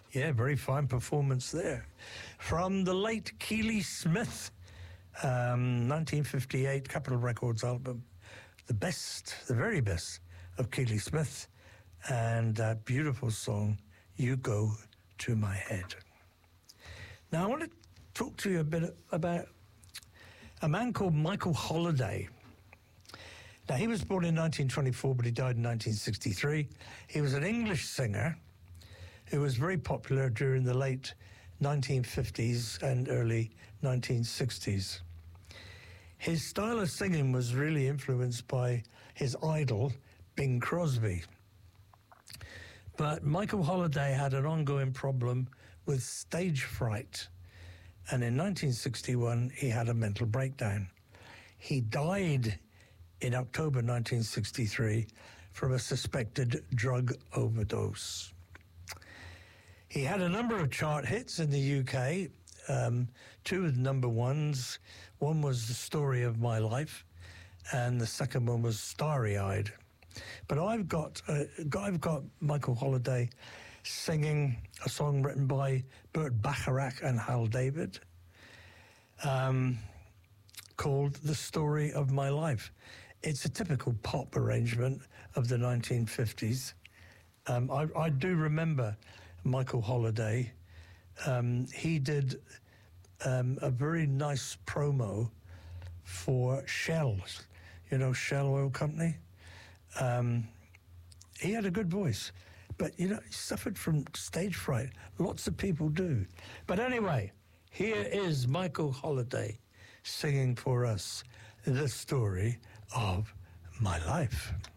Yeah, very fine performance there. From the late Keely Smith, 1958 Capitol Records album, the very best of Keely Smith, and that beautiful song, You Go to My Head. Now, I want to talk to you a bit about a man called Michael Holliday. Now, he was born in 1924, but he died in 1963. He was an English singer who was very popular during the late 1950s and early 1960s. His style of singing was really influenced by his idol, Bing Crosby. But Michael Holliday had an ongoing problem with stage fright, and in 1961 he had a mental breakdown. He died in October 1963 from a suspected drug overdose. He had a number of chart hits in the UK, two with number ones. One was The Story of My Life, and the second one was Starry Eyed. But I've got Michael Holliday singing a song written by Burt Bacharach and Hal David, called The Story of My Life. It's a typical pop arrangement of the 1950s. I do remember Michael Holliday. He did a very nice promo for Shell, Shell Oil Company. He had a good voice, but, he suffered from stage fright. Lots of people do. But anyway, here is Michael Holliday singing for us The Story of My Life.